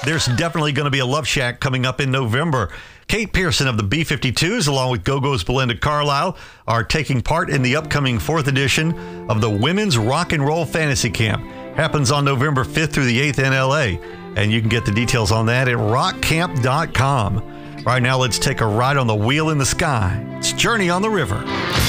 There's definitely going to be a Love Shack coming up in November. Kate Pearson of the B-52s, along with Go-Go's Belinda Carlisle, are taking part in the upcoming 4th edition of the Women's Rock and Roll Fantasy Camp. Happens on November 5th through the 8th in L.A., and you can get the details on that at rockcamp.com. Right now, let's take a ride on the wheel in the sky. It's Journey on the River.